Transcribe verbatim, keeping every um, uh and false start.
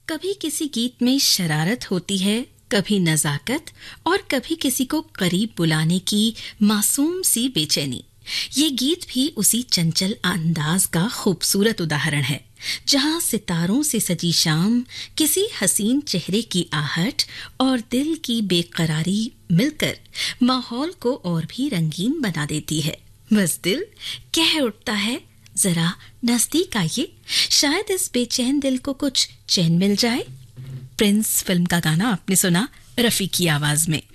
कभी किसी गीत में शरारत होती है, कभी नजाकत और कभी किसी को करीब बुलाने की मासूम सी बेचैनी। ये गीत भी उसी चंचल अंदाज का खूबसूरत उदाहरण है, जहां सितारों से सजी शाम, किसी हसीन चेहरे की आहट और दिल की बेकरारी मिलकर माहौल को और भी रंगीन बना देती है। बस दिल कह उठता है, जरा नजदीक आइए, शायद इस बेचैन दिल को कुछ चैन मिल जाए। प्रिंस फिल्म का गाना आपने सुना रफी की आवाज में।